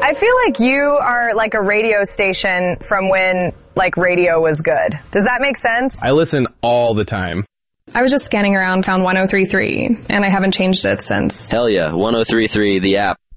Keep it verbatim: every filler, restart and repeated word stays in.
I feel like you are like a radio station from when like radio was good. Does that make sense? I listen all the time. I was just scanning around, found one oh three point three, and I haven't changed it since. Hell yeah, one oh three point three, the app.